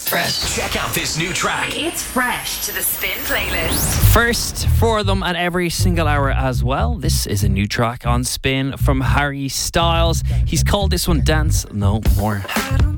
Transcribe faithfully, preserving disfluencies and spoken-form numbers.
Fresh. Check out this new track. It's fresh to the Spin playlist. First for them and every single hour as well. This is a new track on Spin from Harry Styles. He's called this one Dance No More. I don't